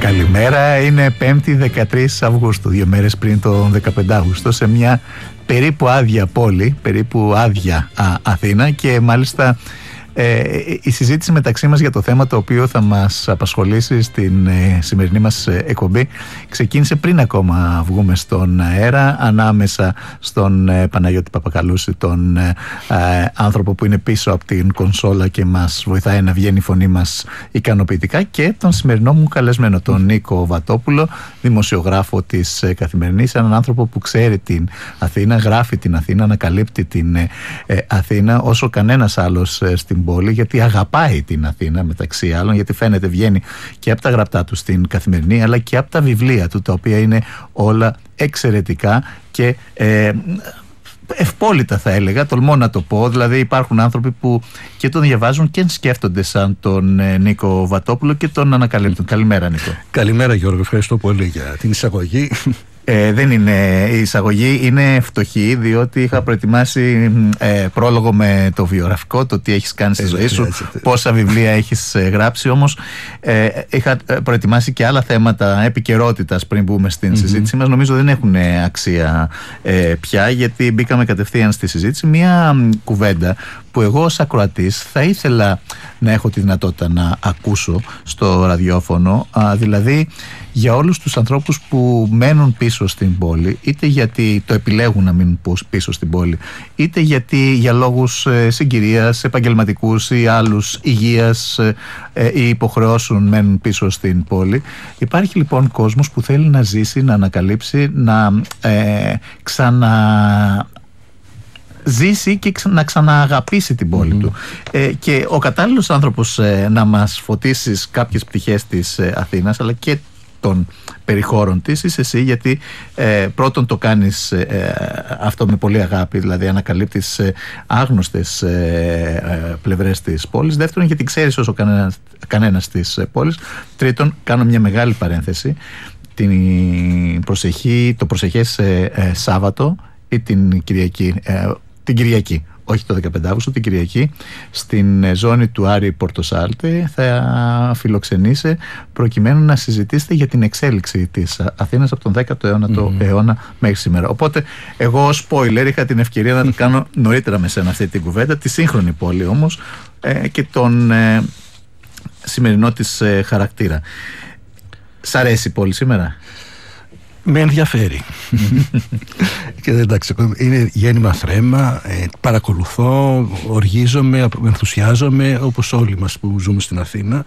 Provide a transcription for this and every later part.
Καλημέρα, είναι 5η 13 Αυγούστου, 2 μέρες πριν τον 15 Αύγουστο, σε μια περίπου άδεια πόλη, περίπου άδεια Αθήνα, και μάλιστα η συζήτηση μεταξύ μας για το θέμα το οποίο θα μας απασχολήσει στην σημερινή μας εκπομπή ξεκίνησε πριν ακόμα βγούμε στον αέρα, ανάμεσα στον Παναγιώτη Παπακαλούση, τον άνθρωπο που είναι πίσω από την κονσόλα και μας βοηθάει να βγαίνει η φωνή μας ικανοποιητικά, και τον σημερινό μου καλεσμένο, τον Νίκο Βατόπουλο, δημοσιογράφο της Καθημερινής, έναν άνθρωπο που ξέρει την Αθήνα, γράφει την Αθήνα, ανακαλύπτει την Αθήνα όσο κανένας άλλος στην πόλη, γιατί αγαπάει την Αθήνα μεταξύ άλλων, γιατί φαίνεται βγαίνει και από τα γραπτά του στην Καθημερινή, αλλά και από τα βιβλία του, τα οποία είναι όλα εξαιρετικά και ευπόλυτα, θα έλεγα, τολμώ να το πω. Δηλαδή υπάρχουν άνθρωποι που και τον διαβάζουν και σκέφτονται σαν τον Νίκο Βατόπουλο και τον ανακαλύπτουν. Καλημέρα, Νίκο. Καλημέρα, Γιώργο, ευχαριστώ πολύ για την εισαγωγή. Δεν είναι η εισαγωγή, είναι φτωχή, διότι είχα προετοιμάσει πρόλογο με το βιογραφικό, το τι έχεις κάνει στη ζωή σου, πόσα βιβλία έχεις γράψει. Όμως είχα προετοιμάσει και άλλα θέματα επικαιρότητας πριν μπούμε στην συζήτηση μας. Νομίζω δεν έχουν αξία πια, γιατί μπήκαμε κατευθείαν στη συζήτηση. Μία κουβέντα που εγώ ως ακροατής θα ήθελα να έχω τη δυνατότητα να ακούσω στο ραδιόφωνο, δηλαδή για όλους τους ανθρώπους που μένουν πίσω στην πόλη, είτε γιατί το επιλέγουν να μείνουν πίσω στην πόλη, είτε γιατί για λόγους συγκυρίας, επαγγελματικούς ή άλλους, υγείας ή υποχρεώσεων μένουν πίσω στην πόλη. Υπάρχει λοιπόν κόσμος που θέλει να ζήσει, να ανακαλύψει, να ζήσει και να ξανααγαπήσει την πόλη του. Και ο κατάλληλος άνθρωπος να μας φωτίσεις κάποιες πτυχές της Αθήνας, αλλά και των περιχώρων της, είσαι εσύ, γιατί πρώτον το κάνεις αυτό με πολύ αγάπη, δηλαδή ανακαλύπτεις άγνωστες πλευρές της πόλης. Δεύτερον, γιατί ξέρεις όσο κανένας της πόλης. Τρίτον, κάνω μια μεγάλη παρένθεση, το προσεχές Σάββατο ή την Κυριακή, όχι το 15 Αύγουστο, την Κυριακή, στην ζώνη του Άρη Πορτοσάλτε θα φιλοξενήσει, προκειμένου να συζητήσετε για την εξέλιξη της Αθήνας από τον 19ο αιώνα μέχρι σήμερα. Οπότε εγώ ως spoiler είχα την ευκαιρία να το κάνω νωρίτερα με σένα αυτή την κουβέντα, τη σύγχρονη πόλη όμως και τον σημερινό της χαρακτήρα. Σ' αρέσει η πόλη σήμερα? Με ενδιαφέρει. Και εντάξει, είναι γέννημα θρέμα, παρακολουθώ, οργίζομαι, ενθουσιάζομαι, όπως όλοι μας που ζούμε στην Αθήνα.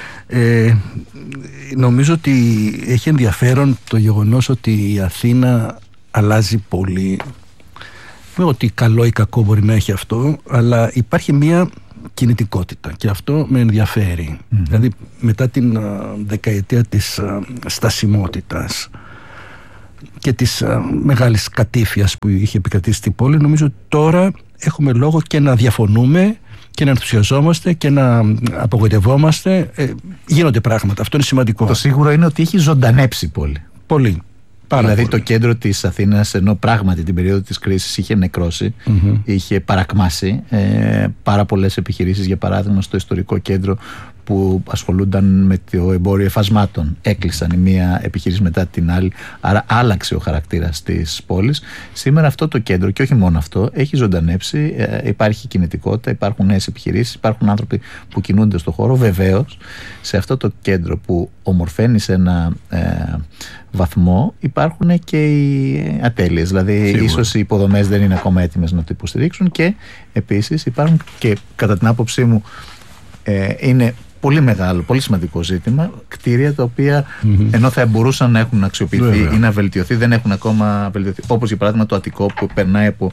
Νομίζω ότι έχει ενδιαφέρον το γεγονός ότι η Αθήνα αλλάζει πολύ. Με ότι καλό ή κακό μπορεί να έχει αυτό, αλλά υπάρχει μια κινητικότητα και αυτό με ενδιαφέρει. Δηλαδή μετά την δεκαετία της στασιμότητας και της μεγάλης κατήφιας που είχε επικρατήσει στην πόλη, νομίζω ότι τώρα έχουμε λόγο και να διαφωνούμε και να ενθουσιαζόμαστε και να απογοητευόμαστε. Γίνονται πράγματα, αυτό είναι σημαντικό. Το σίγουρο είναι ότι έχει ζωντανέψει η πόλη. Πολύ. Δηλαδή πολύ. Το κέντρο της Αθήνας, ενώ πράγματι την περίοδο της κρίσης είχε νεκρώσει, είχε παρακμάσει, πάρα πολλές επιχειρήσεις, για παράδειγμα στο ιστορικό κέντρο που ασχολούνταν με το εμπόριο εφασμάτων, έκλεισαν η μία επιχείρηση μετά την άλλη, άρα άλλαξε ο χαρακτήρας της πόλης. Σήμερα αυτό το κέντρο, και όχι μόνο αυτό, έχει ζωντανέψει, υπάρχει κινητικότητα, υπάρχουν νέες επιχειρήσεις, υπάρχουν άνθρωποι που κινούνται στον χώρο. Βεβαίως, σε αυτό το κέντρο που ομορφαίνει σε ένα βαθμό, υπάρχουν και οι ατέλειες, δηλαδή ίσως οι υποδομές δεν είναι ακόμα έτοιμες να το υποστηρίξουν, και επίσης υπάρχουν, και κατά την άποψή μου είναι πολύ μεγάλο, πολύ σημαντικό ζήτημα, κτίρια τα οποία ενώ θα μπορούσαν να έχουν αξιοποιηθεί ή να βελτιωθεί, δεν έχουν ακόμα βελτιωθεί. Όπως για παράδειγμα το Αττικό, που περνάει από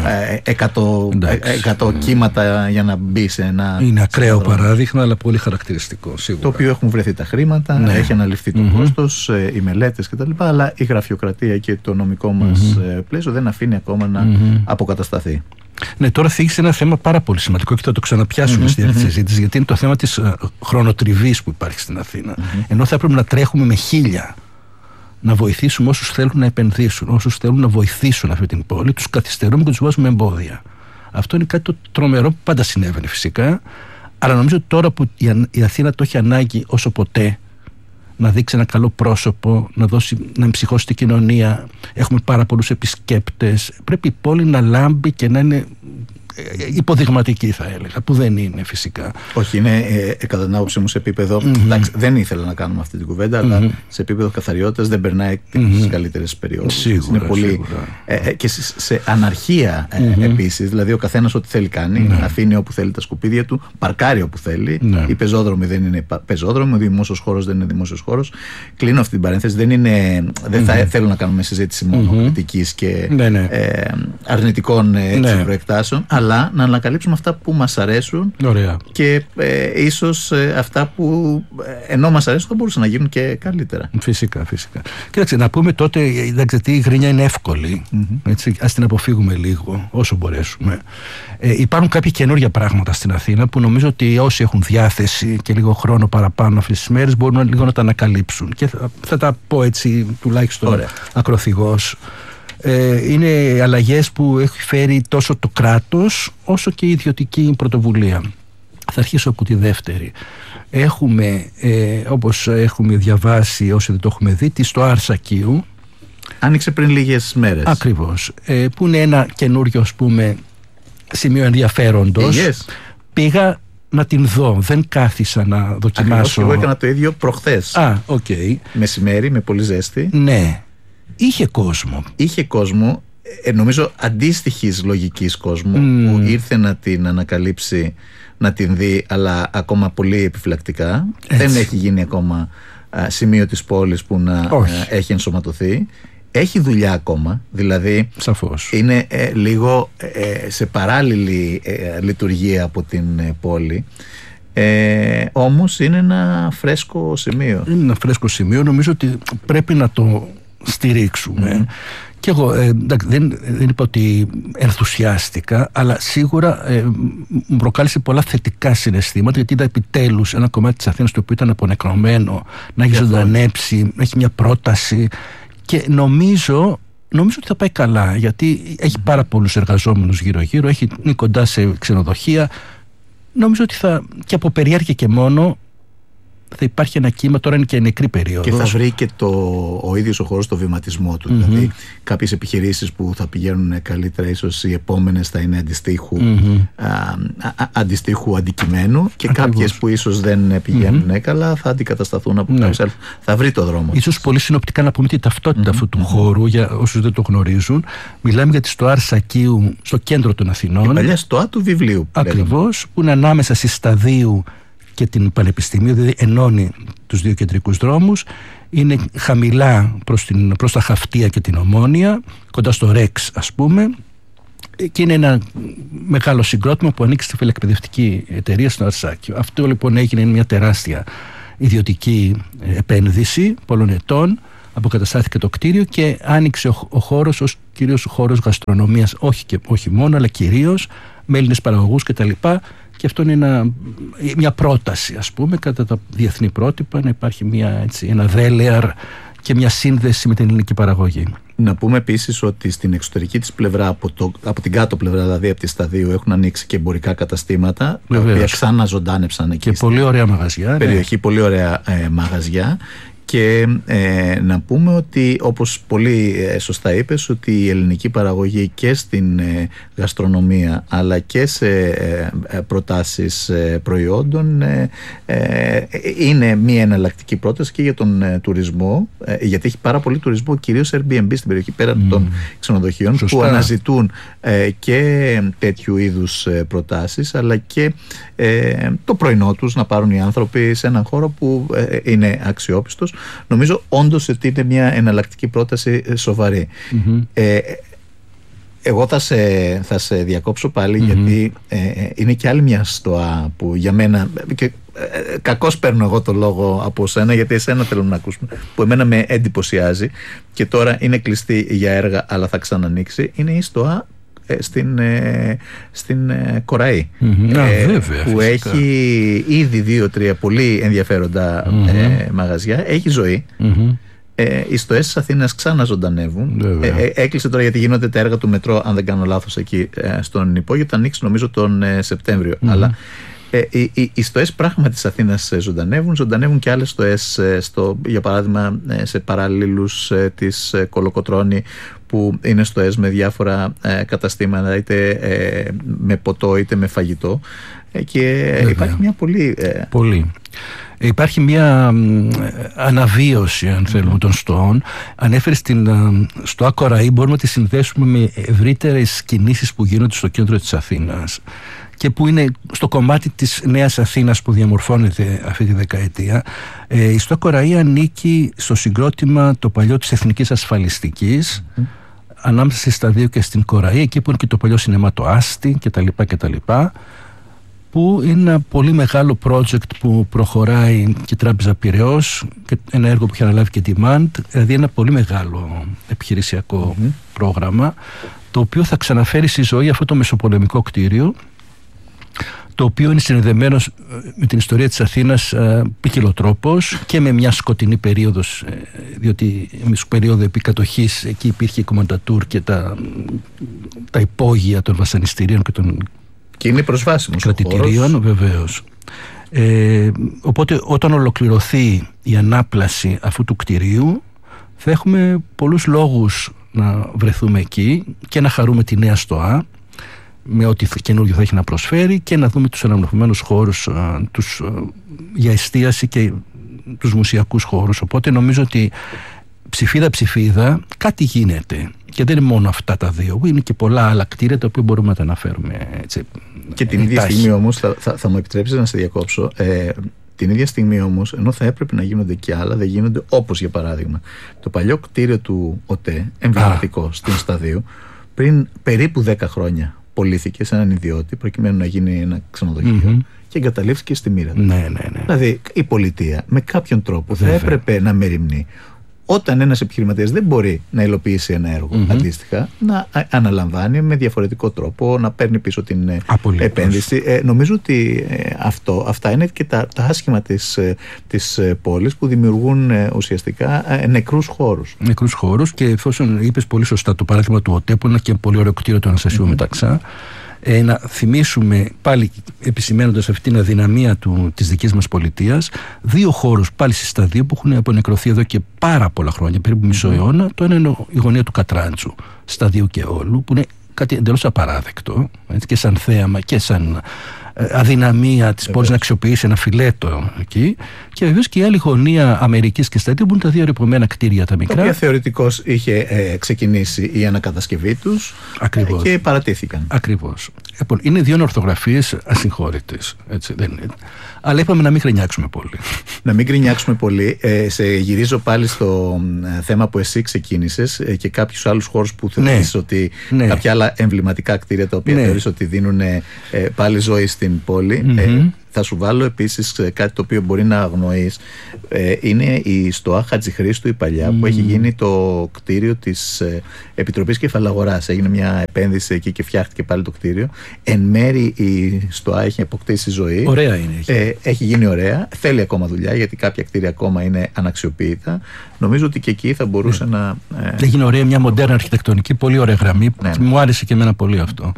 100 κύματα για να μπει σε ένα. Είναι ακραίο παράδειγμα, αλλά πολύ χαρακτηριστικό σίγουρα. Το οποίο έχουν βρεθεί τα χρήματα, έχει αναλυφθεί το κόστος, οι μελέτες κτλ. Αλλά η γραφειοκρατία και το νομικό μας πλαίσιο δεν αφήνει ακόμα να αποκατασταθεί. Ναι, τώρα θίγησε ένα θέμα πάρα πολύ σημαντικό και θα το ξαναπιάσουμε στη διάρκεια της συζήτησης, γιατί είναι το θέμα της χρονοτριβής που υπάρχει στην Αθήνα. Ενώ θα έπρεπε να τρέχουμε με 1000 να βοηθήσουμε όσους θέλουν να επενδύσουν, όσους θέλουν να βοηθήσουν αυτή την πόλη, τους καθυστερούμε και τους βάζουμε εμπόδια. Αυτό είναι κάτι το τρομερό που πάντα συνέβαινε φυσικά, αλλά νομίζω ότι τώρα που η Αθήνα το έχει ανάγκη όσο ποτέ να δείξει ένα καλό πρόσωπο, να εμψυχώσει την κοινωνία. Έχουμε πάρα πολλούς επισκέπτες. Πρέπει η πόλη να λάμπει και να είναι υποδειγματική, θα έλεγα, που δεν είναι φυσικά. Όχι, είναι κατά την άποψή μου σε επίπεδο. Εντάξει, δεν ήθελα να κάνουμε αυτή την κουβέντα, αλλά σε επίπεδο καθαριότητας δεν περνάει τις καλύτερες περιόδους. Σίγουρα, είναι πολύ. Και σε αναρχία επίσης. Δηλαδή, ο καθένας ό,τι θέλει κάνει, αφήνει όπου θέλει τα σκουπίδια του, παρκάρει όπου θέλει. Οι πεζόδρομοι δεν είναι πεζόδρομοι, ο δημόσιος χώρος δεν είναι δημόσιος χώρος. Κλείνω αυτή την παρένθεση. Δεν θα θέλω να κάνουμε συζήτηση μόνο κριτικής και αρνητικών προεκτάσεων, αλλά να ανακαλύψουμε αυτά που μας αρέσουν. Ωραία. Και ίσως αυτά που ενώ μας αρέσουν θα μπορούσαν να γίνουν και καλύτερα. Φυσικά. Κοίταξε, να πούμε τότε, γιατί η γρίνια είναι εύκολη, έτσι, ας την αποφύγουμε λίγο όσο μπορέσουμε. Υπάρχουν κάποια καινούργια πράγματα στην Αθήνα που νομίζω ότι όσοι έχουν διάθεση και λίγο χρόνο παραπάνω αυτές τις μέρες μπορούν λίγο να τα ανακαλύψουν, και θα τα πω έτσι τουλάχιστον ακροθυγώς. Είναι αλλαγές που έχει φέρει τόσο το κράτος όσο και η ιδιωτική πρωτοβουλία. Θα αρχίσω από τη δεύτερη. Έχουμε, όπως έχουμε διαβάσει όσοι δεν το έχουμε δει, τη στο Αρσακίου. Άνοιξε πριν λίγες μέρες. Ακριβώς. Που είναι ένα καινούριο, ας πούμε, σημείο ενδιαφέροντος. Πήγα να την δω, δεν κάθισα να δοκιμάσω. Ακριβώς, εγώ έκανα το ίδιο προχθές. Μεσημέρι με πολύ ζέστη. Ναι. Είχε κόσμο. Νομίζω αντίστοιχης λογικής κόσμου που ήρθε να την ανακαλύψει, να την δει, αλλά ακόμα πολύ επιφυλακτικά. Δεν έχει γίνει ακόμα σημείο της πόλης που να έχει ενσωματωθεί. Έχει δουλειά ακόμα, δηλαδή σαφώς. Είναι λίγο σε παράλληλη λειτουργία από την πόλη. Όμως είναι ένα φρέσκο σημείο. Νομίζω ότι πρέπει να το στηρίξουμε. Και εγώ δεν είπα ότι ενθουσιάστηκα, αλλά σίγουρα μου προκάλεσε πολλά θετικά συναισθήματα, γιατί είδα επιτέλους ένα κομμάτι της Αθήνας το οποίο ήταν απονεκρωμένο να έχει ζωντανέψει, να έχει μια πρόταση, και νομίζω ότι θα πάει καλά, γιατί έχει πάρα πολλούς εργαζόμενους γύρω-γύρω, είναι κοντά σε ξενοδοχεία. Νομίζω ότι και από περιέργεια και μόνο θα υπάρχει ένα κύμα. Τώρα είναι και νεκρή περίοδος. Και θα βρει και ο ίδιος ο χώρος το βηματισμό του. Δηλαδή, κάποιες επιχειρήσεις που θα πηγαίνουν καλύτερα, ίσως οι επόμενες θα είναι αντιστοίχου αντικειμένου, και κάποιες που ίσως δεν πηγαίνουν καλά θα αντικατασταθούν από κάποιους άλλους. Θα βρει το δρόμο. Ίσως πολύ συνοπτικά να πούμε τη ταυτότητα αυτού του χώρου, για όσους δεν το γνωρίζουν. Μιλάμε για τη Στοά Αρσακίου, στο κέντρο των Αθηνών. Η παλιά Στοά του βιβλίου. Ακριβώς, που είναι ανάμεσα στη Σταδίου και την Πανεπιστημίου, δηλαδή ενώνει τους δύο κεντρικούς δρόμους. Είναι χαμηλά προς τα Χαυτία και την Ομόνια, κοντά στο Ρεξ, ας πούμε, και είναι ένα μεγάλο συγκρότημα που ανοίξει στη φιλεκπαιδευτική εταιρεία στο Αρσάκιο. Αυτό λοιπόν έγινε μια τεράστια ιδιωτική επένδυση πολλών ετών. Αποκαταστάθηκε το κτίριο και άνοιξε ο χώρος ως κυρίως χώρος γαστρονομίας, όχι μόνο, αλλά κυρίως με Έλληνες παραγωγούς κτλ. Και αυτό είναι μια πρόταση, ας πούμε, κατά τα διεθνή πρότυπα, να υπάρχει ένα δέλεαρ και μια σύνδεση με την ελληνική παραγωγή. Να πούμε επίσης ότι στην εξωτερική της πλευρά, από την κάτω πλευρά, δηλαδή από τη Σταδίου, έχουν ανοίξει και εμπορικά καταστήματα, τα οποία ξαναζωντάνεψαν εκεί. Και πολύ ωραία μαγαζιά. Περιοχή, πολύ ωραία μαγαζιά. Και να πούμε ότι, όπως πολύ σωστά είπες, ότι η ελληνική παραγωγή και στην γαστρονομία αλλά και σε προτάσεις προϊόντων είναι μια εναλλακτική πρόταση και για τον τουρισμό, γιατί έχει πάρα πολύ τουρισμό, κυρίως Airbnb στην περιοχή, πέραν των ξενοδοχείων. Σωστά. Που αναζητούν και τέτοιου είδους προτάσεις, αλλά και το πρωινό τους να πάρουν οι άνθρωποι σε έναν χώρο που είναι αξιόπιστος. Νομίζω όντως ότι είναι μια εναλλακτική πρόταση σοβαρή. Εγώ θα σε διακόψω πάλι, γιατί είναι και άλλη μια Στοά που για μένα, και κακώς παίρνω εγώ το λόγο από σένα, γιατί εσένα θέλω να ακούσουμε, που εμένα με εντυπωσιάζει και τώρα είναι κλειστή για έργα αλλά θα ξανανοίξει, είναι η Στοά στην Κοραή, που έχει ήδη 2-3 πολύ ενδιαφέροντα μαγαζιά, έχει ζωή. Οι Στοές της Αθήνας ξαναζωντανεύουν. Έκλεισε τώρα γιατί γίνονται τα έργα του μετρό, αν δεν κάνω λάθος, εκεί στον υπόγειο. Θα ανοίξει νομίζω τον Σεπτέμβριο. Αλλά Οι στοές πράγμα της Αθήνας ζωντανεύουν και άλλες στοές, για παράδειγμα σε παραλλήλους της Κολοκοτρώνη, που είναι στοές με διάφορα καταστήματα, είτε με ποτό είτε με φαγητό, και υπάρχει μια πολύ... Υπάρχει μια αναβίωση, αν θέλουμε, των στοών. Ανέφερε στην στοά Κοραή, μπορούμε να τη συνδέσουμε με ευρύτερες κινήσεις που γίνονται στο κέντρο της Αθήνας και που είναι στο κομμάτι της Νέας Αθήνας που διαμορφώνεται αυτή τη δεκαετία. Η στοά Κοραή ανήκει στο συγκρότημα το παλιό της Εθνικής Ασφαλιστικής, ανάμεσα στη Σταδίου και στην Κοραή, εκεί που είναι και το παλιό σινεμά το Άστι κτλ, που είναι ένα πολύ μεγάλο project που προχωράει και η Τράπεζα Πειραιώς, και ένα έργο που έχει αναλάβει και Demand, δηλαδή ένα πολύ μεγάλο επιχειρησιακό πρόγραμμα, το οποίο θα ξαναφέρει στη ζωή αυτό το μεσοπολεμικό κτίριο, το οποίο είναι συνδεδεμένο με την ιστορία της Αθήνας ποικιλοτρόπως και με μια σκοτεινή περίοδος, διότι εμείς περίοδο επικατοχής εκεί υπήρχε η Κομμαντατούρ και τα υπόγεια των βασανιστήριων και των και είναι προσβάσιμος κρατητηρίων, βεβαίως. Οπότε όταν ολοκληρωθεί η ανάπλαση αυτού του κτηρίου, θα έχουμε πολλούς λόγους να βρεθούμε εκεί και να χαρούμε τη νέα στοά με ό,τι καινούργιο θα έχει να προσφέρει, και να δούμε τους αναμορφωμένους χώρους για εστίαση και τους μουσιακούς χώρους. Οπότε νομίζω ότι ψηφίδα κάτι γίνεται, και δεν είναι μόνο αυτά τα δύο, είναι και πολλά άλλα κτίρια τα οποία μπορούμε να τα αναφέρουμε έτσι. Και την ίδια στιγμή όμως θα μου επιτρέψεις να σε διακόψω, την ίδια στιγμή όμως, ενώ θα έπρεπε να γίνονται και άλλα, δεν γίνονται, όπως για παράδειγμα το παλιό κτίριο του ΟΤΕ, εμβληματικό στην Σταδίου, πριν περίπου 10 χρόνια πωλήθηκε σε έναν ιδιώτη προκειμένου να γίνει ένα ξενοδοχείο και εγκαταλείφθηκε στη μοίρα του. Ναι. Δηλαδή η πολιτεία με κάποιον τρόπο θα έπρεπε να μεριμνεί, όταν ένας επιχειρηματίας δεν μπορεί να υλοποιήσει ένα έργο αντίστοιχα, να αναλαμβάνει με διαφορετικό τρόπο, να παίρνει πίσω την επένδυση. Νομίζω ότι αυτά είναι και τα άσχημα της πόλης, που δημιουργούν ουσιαστικά νεκρούς χώρους. Νεκρούς χώρους, και εφόσον είπες πολύ σωστά το παράδειγμα του ΟΤΕ, που είναι και πολύ ωραίο κτίριο του Αναστασίου Μεταξά, να θυμίσουμε πάλι, επισημαίνοντας αυτή την αδυναμία της δικής μας πολιτείας, δύο χώρους πάλι στη Σταδίου που έχουν απονεκρωθεί εδώ και πάρα πολλά χρόνια, περίπου μισό αιώνα. Το ένα είναι η γωνία του Κατράντσου, Σταδίου και Όλου, που είναι κάτι εντελώς απαράδεκτο, έτσι, και σαν θέαμα και σαν αδυναμία της πόλης να αξιοποιήσει ένα φιλέτο εκεί. Και βεβαίως και η άλλη γωνία Αμερικής και Σταδίου, που είναι τα δύο ρηπομένα κτίρια τα μικρά, τα οποία θεωρητικώς είχε ξεκινήσει η ανακατασκευή τους. Ακριβώς. Και παρατήθηκαν. Ακριβώς. Λοιπόν, είναι δύο ορθογραφίες ασυγχώρητες, έτσι, δεν είναι. Αλλά είπαμε να μην γκρινιάξουμε πολύ. Να μην γκρινιάξουμε πολύ. Γυρίζω πάλι στο θέμα που εσύ ξεκίνησες και κάποιους άλλους χώρους που θεωρείς ότι κάποια άλλα εμβληματικά κτίρια τα οποία θεωρείς ότι δίνουν πάλι ζωή στην πόλη. Θα σου βάλω επίσης κάτι το οποίο μπορεί να αγνοείς. Είναι η στοά Χατζηχρήστου η παλιά, που έχει γίνει το κτίριο της Επιτροπής Κεφαλαγοράς. Έγινε μια επένδυση εκεί και φτιάχτηκε πάλι το κτίριο. Εν μέρη η στοά έχει αποκτήσει ζωή. Ωραία είναι. Έχει γίνει ωραία. Θέλει ακόμα δουλειά, γιατί κάποια κτίρια ακόμα είναι αναξιοποιητά. Νομίζω ότι και εκεί θα μπορούσε να... Έγινε ωραία, μια μοντέρνα αρχιτεκτονική, πολύ ωραία γραμμή. Μου άρεσε και εμένα πολύ αυτό.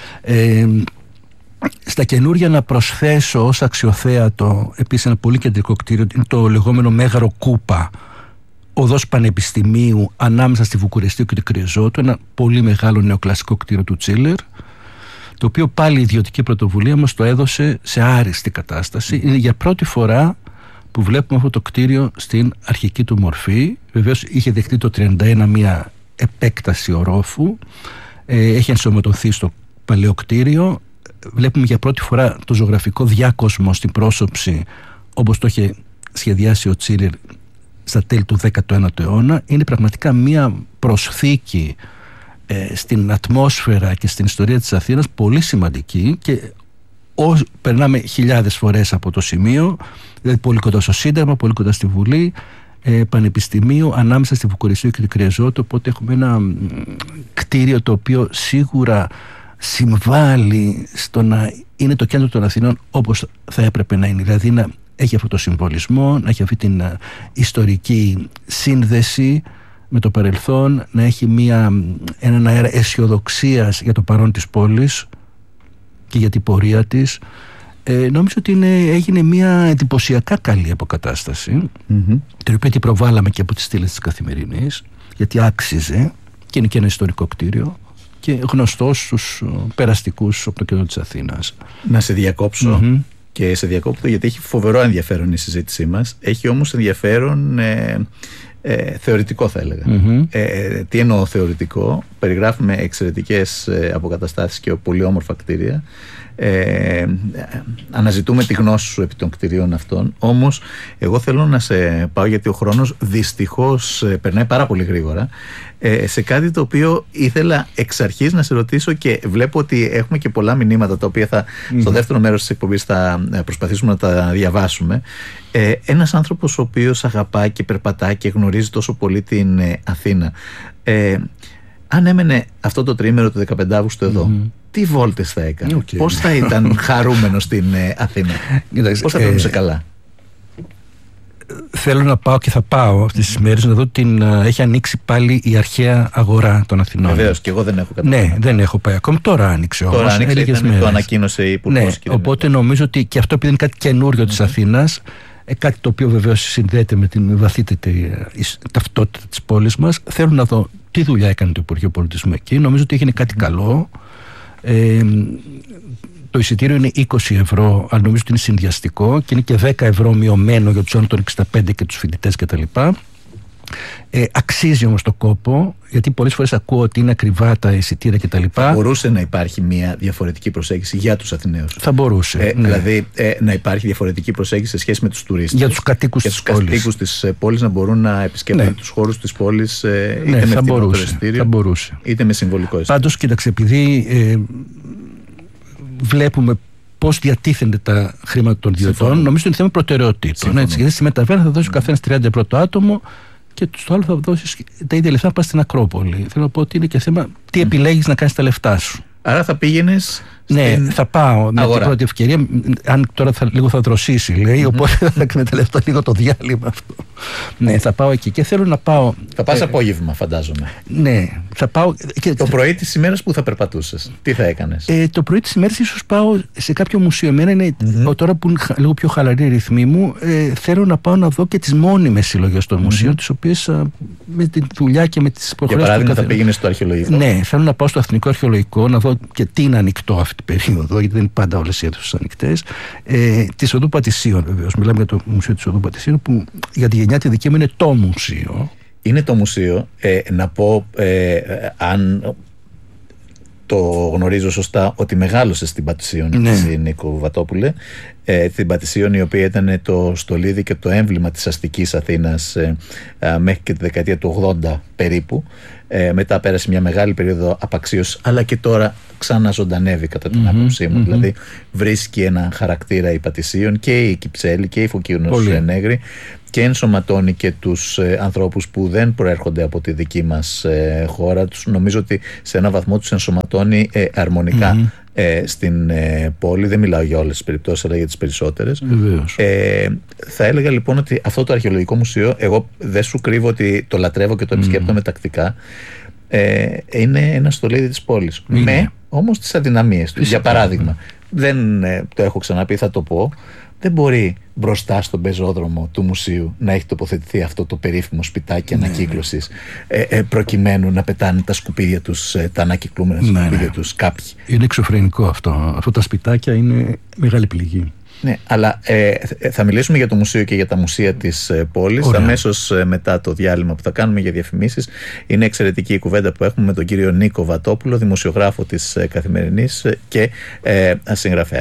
Στα καινούρια να προσθέσω ως αξιοθέατο επίσης ένα πολύ κεντρικό κτίριο, είναι το λεγόμενο Μέγαρο Κούπα, οδός Πανεπιστημίου, ανάμεσα στη Βουκουρεστίου και το Κρυεζότου, ένα πολύ μεγάλο νεοκλασικό κτίριο του Τσίλερ, το οποίο πάλι η ιδιωτική πρωτοβουλία μας το έδωσε σε άριστη κατάσταση. Είναι για πρώτη φορά που βλέπουμε αυτό το κτίριο στην αρχική του μορφή. Βεβαίως είχε δεχτεί το 1931 μια επέκταση ορόφου, έχει ενσωματωθεί στο παλαιό κτίριο. Βλέπουμε για πρώτη φορά το ζωγραφικό διάκοσμο στην πρόσωψη, όπως το είχε σχεδιάσει ο Τσίλερ στα τέλη του 19ου αιώνα. Είναι πραγματικά μία προσθήκη στην ατμόσφαιρα και στην ιστορία της Αθήνας πολύ σημαντική, και περνάμε χιλιάδες φορές από το σημείο, δηλαδή πολύ κοντά στο Σύνταγμα, πολύ κοντά στη Βουλή, Πανεπιστημίου, ανάμεσα στη Βουκουρεστίου και την Κρυεζότου. Οπότε έχουμε ένα κτίριο το οποίο σίγουρα συμβάλλει στο να είναι το κέντρο των Αθηνών όπως θα έπρεπε να είναι, δηλαδή να έχει αυτό το συμβολισμό, να έχει αυτή την ιστορική σύνδεση με το παρελθόν, να έχει έναν αέρα αισιοδοξίας για το παρόν της πόλης και για την πορεία της. νομίζω ότι έγινε μια εντυπωσιακά καλή αποκατάσταση, την οποία την προβάλαμε και από τις στήλες της Καθημερινής, γιατί άξιζε και είναι και ένα ιστορικό κτίριο και γνωστό στους περαστικούς από το κέντρο της Αθήνας. Να σε διακόψω και σε διακόπτω γιατί έχει φοβερό ενδιαφέρον η συζήτησή μας. Έχει όμως ενδιαφέρον θεωρητικό, θα έλεγα. Τι εννοώ θεωρητικό? Περιγράφουμε εξαιρετικές αποκαταστάσεις και πολύ όμορφα κτίρια. Αναζητούμε τη γνώση σου επί των κτηρίων αυτών. Όμως εγώ θέλω να σε πάω, γιατί ο χρόνος δυστυχώς περνάει πάρα πολύ γρήγορα, σε κάτι το οποίο ήθελα εξ αρχής να σε ρωτήσω και βλέπω ότι έχουμε και πολλά μηνύματα τα οποία στο δεύτερο μέρος της εκπομπής θα προσπαθήσουμε να τα διαβάσουμε. Ένας άνθρωπος ο οποίος αγαπάει και περπατάει και γνωρίζει τόσο πολύ την Αθήνα, αν έμενε αυτό το τριήμερο του 15 Αύγουστου εδώ, τι βόλτες θα έκανε? Πώς θα ήταν χαρούμενος στην Αθήνα? Πώς θα περνούσε καλά? Θέλω να πάω και θα πάω αυτές τις μέρες να δω έχει ανοίξει πάλι η αρχαία αγορά των Αθηνών. Βεβαίως, και εγώ δεν έχω καταλάβει. Ναι, δεν έχω πάει ακόμη. Τώρα άνοιξε όμως. Τώρα άνοιξε, το ανακοίνωσε η Υπουργός. Ναι, οπότε νομίζω ότι και αυτό, επειδή είναι κάτι καινούριο της Αθήνας, κάτι το οποίο βεβαίως συνδέεται με την βαθύτερη ταυτότητα της πόλης μας, θέλω να δω τι δουλειά έκανε το Υπουργείο Πολιτισμού εκεί. Νομίζω ότι έγινε κάτι καλό. Το εισιτήριο είναι 20 ευρώ, αλλά νομίζω ότι είναι συνδυαστικό και είναι και 10 ευρώ μειωμένο για τους άνω των 65 και τους φοιτητές κτλ. Αξίζει όμως το κόπο, γιατί πολλές φορές ακούω ότι είναι ακριβά τα εισιτήρια κτλ. Θα μπορούσε να υπάρχει μια διαφορετική προσέγγιση για τους Αθηναίους. Θα μπορούσε. Ναι. Δηλαδή να υπάρχει διαφορετική προσέγγιση σε σχέση με τους τουρίστες. Για τους κατοίκους της πόλης. Για τους κατοίκους της πόλης να μπορούν να επισκέπτονται τους χώρους της πόλης, είτε με φτηνότερο εισιτήριο, είτε με συμβολικό εισιτήριο. Πάντως, κοίταξε, επειδή βλέπουμε πώς διατίθενται τα χρήματα των ιδιωτών, νομίζω ότι είναι θέμα προτεραιοτήτων. Γιατί στη μεταβέρα θα δώσει ο καθένας 30 ευρώ το άτομο και στο άλλο θα δώσεις τα ίδια λεφτά, πας στην Ακρόπολη. Θέλω να πω ότι είναι και θέμα τι επιλέγεις να κάνεις τα λεφτά σου. Άρα θα πήγαινες? Ναι, θα πάω με την πρώτη ευκαιρία. Αν τώρα λίγο θα δροσίσει, λέει, οπότε θα εκμεταλλευτώ λίγο το διάλειμμα αυτό. Ναι, θα πάω εκεί και θέλω να πάω. Θα πας απόγευμα, φαντάζομαι. Ναι, θα πάω. Το πρωί της ημέρας που θα περπατούσες, τι θα έκανες? Το πρωί της ημέρας ίσως πάω σε κάποιο μουσείο. Εμένα είναι τώρα που είναι λίγο πιο χαλαρή η ρυθμή μου, θέλω να πάω να δω και τις μόνιμες συλλογές των μουσείων, τις οποίες με τη δουλειά και με τις υποχρεώσεις. Για παράδειγμα, θα πήγαινες στο αρχαιολογικό? Ναι, θέλω να πάω στο Εθνικό Αρχαιολογικό να δω και τι είναι ανοιχτό αυτή την περίοδο, γιατί δεν είναι πάντα όλες οι αίθουσες ανοιχτές. Της Οδού Πατησίων, βεβαίως. Μιλάμε για το Μουσείο της Οδού Πατησίων, που για τη γενιά τη δική μου είναι το μουσείο. Είναι το μουσείο. Να πω, αν το γνωρίζω σωστά, ότι μεγάλωσε στην Πατησίων, Νίκο Βατόπουλε. Την Πατησίων, η οποία ήταν το στολίδι και το έμβλημα της αστικής Αθήνας μέχρι και τη δεκαετία του 80 περίπου. Μετά πέρασε μια μεγάλη περίοδο απαξίωσης, αλλά και τώρα ξαναζωντανεύει κατά την άποψή μου. Δηλαδή βρίσκει ένα χαρακτήρα η Πατησίων και η Κυψέλη και η Φωκίουνος Νέγρη και ενσωματώνει και τους ανθρώπους που δεν προέρχονται από τη δική μας χώρα. Νομίζω ότι σε έναν βαθμό τους ενσωματώνει αρμονικά στην πόλη. Δεν μιλάω για όλες τις περιπτώσεις, αλλά για τις περισσότερες. Θα έλεγα λοιπόν ότι αυτό το αρχαιολογικό μουσείο, εγώ δεν σου κρύβω ότι το λατρεύω και το επισκέπτομαι τακτικά, είναι ένα στολίδι της πόλης, με όμως τις αδυναμίες του. Για παράδειγμα, δεν το έχω ξαναπεί, θα το πω, δεν μπορεί μπροστά στον πεζόδρομο του μουσείου να έχει τοποθετηθεί αυτό το περίφημο σπιτάκι ανακύκλωσης, προκειμένου να πετάνε τα σκουπίδια τους, τα ανακυκλούμενα σκουπίδια τους κάποιοι. Είναι εξωφρενικό αυτό. Αυτά τα σπιτάκια είναι μεγάλη πληγή. Ναι, αλλά θα μιλήσουμε για το μουσείο και για τα μουσεία της πόλης αμέσως μετά το διάλειμμα που θα κάνουμε για διαφημίσεις. Είναι εξαιρετική η κουβέντα που έχουμε με τον κύριο Νίκο Βατόπουλο, δημοσιογράφο της Καθημερινής και συγγραφέα.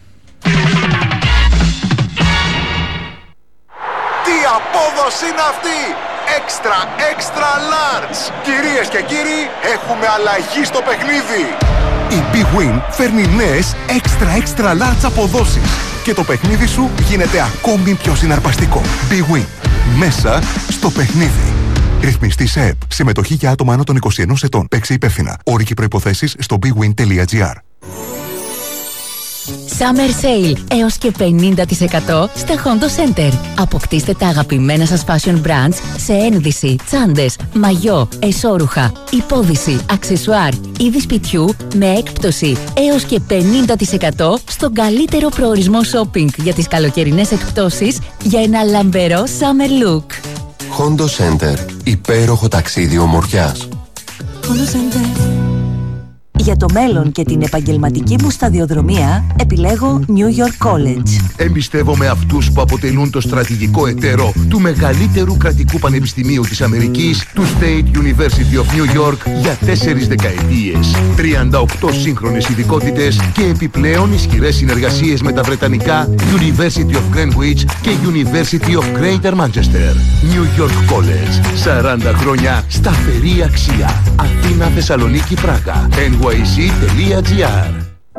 Τι απόδοση είναι αυτή! Extra large! Κυρίες και κύριοι, έχουμε αλλαγή στο παιχνίδι! Η Big Win φέρνει νέες extra large αποδόσεις και το παιχνίδι σου γίνεται ακόμη πιο συναρπαστικό. Big Win. Μέσα στο παιχνίδι. Ρυθμιστή σε ΕΠ. Συμμετοχή για άτομα άνω των 21 ετών. Παίξε υπεύθυνα. Όροι και προϋποθέσεις στο bigwin.gr. Summer Sale έως και 50% στα Hondo Center. Αποκτήστε τα αγαπημένα σας fashion brands σε ένδυση, τσάντες, μαγιό, εσώρουχα, υπόδυση, αξεσουάρ, είδη σπιτιού με έκπτωση έως και 50% στον καλύτερο προορισμό shopping για τις καλοκαιρινές εκπτώσεις για ένα λαμπερό summer look. Hondo Center. Υπέροχο ταξίδι ομορφιάς. Hondo Center. Για το μέλλον και την επαγγελματική μου σταδιοδρομία επιλέγω New York College. Εμπιστεύομαι αυτούς που αποτελούν το στρατηγικό εταίρο του μεγαλύτερου κρατικού πανεπιστημίου της Αμερικής, του State University of New York, για 4 δεκαετίες. 38 σύγχρονες ειδικότητες και επιπλέον ισχυρές συνεργασίες με τα βρετανικά University of Greenwich και University of Greater Manchester. New York College. 40 χρόνια σταθερή αξία. Αθήνα, Θεσσαλονίκη, Πράγα. nyc.gr.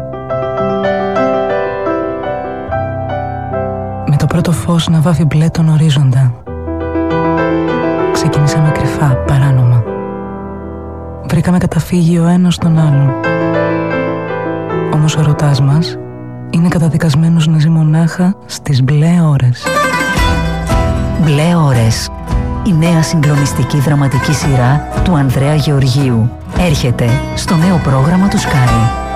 Με το πρώτο φως να βάφει μπλε τον ορίζοντα, ξεκινήσαμε κρυφά, παράνομα. Βρήκαμε καταφύγιο ο ένας στον άλλον. Όμως ο ερωτάς μας είναι καταδικασμένος να ζει μονάχα στις μπλε ώρες. Μπλε ώρες. Η νέα συγκλονιστική δραματική σειρά του Ανδρέα Γεωργίου έρχεται στο νέο πρόγραμμα του Sky.